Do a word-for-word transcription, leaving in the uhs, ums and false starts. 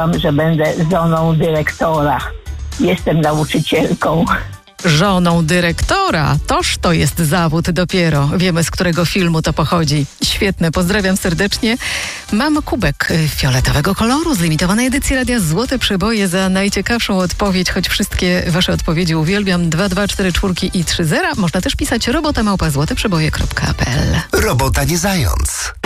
że będę żoną dyrektora. Jestem nauczycielką. Żoną dyrektora. Toż to jest zawód dopiero. Wiemy, z którego filmu to pochodzi. Świetne, pozdrawiam serdecznie. Mam kubek fioletowego koloru z limitowanej edycji Radia Złote Przeboje za najciekawszą odpowiedź, choć wszystkie wasze odpowiedzi uwielbiam. dwa dwa cztery cztery i trzy zera. Można też pisać robota małpa złote przeboje kropka p l. Robota nie zając.